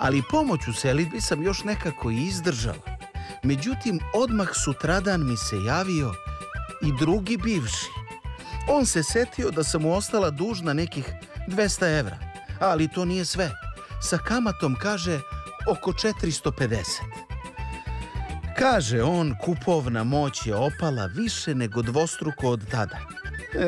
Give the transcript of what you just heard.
ali pomoć u selidbi sam još nekako i izdržala. Međutim, odmah sutradan mi se javio i drugi bivši. On se setio da sam mu ostala dužna nekih 200 evra, ali to nije sve. Sa kamatom, kaže, oko 450. Kaže on, kupovna moć je opala više nego dvostruko od tada.